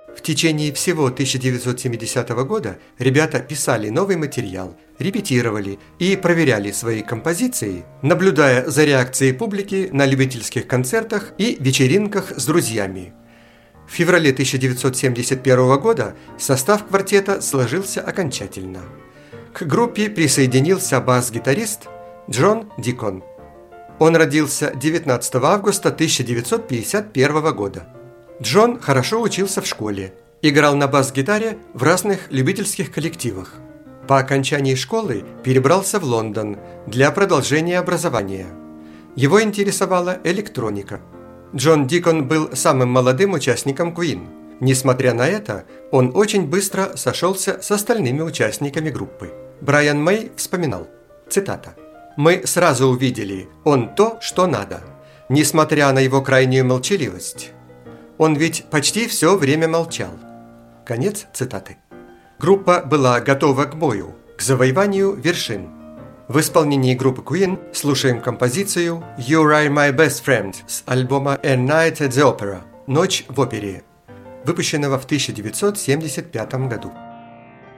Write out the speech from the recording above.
В течение всего 1970 года ребята писали новый материал, репетировали и проверяли свои композиции, наблюдая за реакцией публики на любительских концертах и вечеринках с друзьями. В феврале 1971 года состав квартета сложился окончательно. К группе присоединился бас-гитарист Джон Дикон. Он родился 19 августа 1951 года. Джон хорошо учился в школе, играл на бас-гитаре в разных любительских коллективах. По окончании школы перебрался в Лондон для продолжения образования. Его интересовала электроника. Джон Дикон был самым молодым участником Queen. Несмотря на это, он очень быстро сошелся с остальными участниками группы. Брайан Мэй вспоминал, цитата: «Мы сразу увидели, он то, что надо, несмотря на его крайнюю молчаливость. Он ведь почти все время молчал». Конец цитаты. Группа была готова к бою, к завоеванию вершин. В исполнении группы Queen слушаем композицию «You Are My Best Friend» с альбома «A Night at the Opera» – «Ночь в опере», выпущенного в 1975 году.